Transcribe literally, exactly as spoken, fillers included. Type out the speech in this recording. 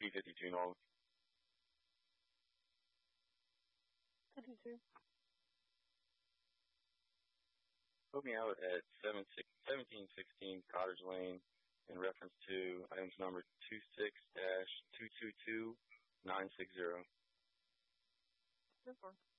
T fifty-two North. fifty-two. Put me out at seventeen sixteen Cottage Lane in reference to items number two six dash two two two nine six zero. Good for.